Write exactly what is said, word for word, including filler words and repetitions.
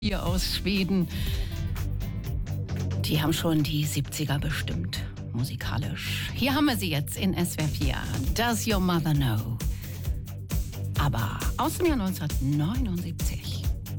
Hier aus Schweden. Die haben schon die siebziger bestimmt, musikalisch. Hier haben wir sie jetzt in S W R vier. Does Your Mother Know? Aber aus dem Jahr neunzehnhundertneunundsiebzig.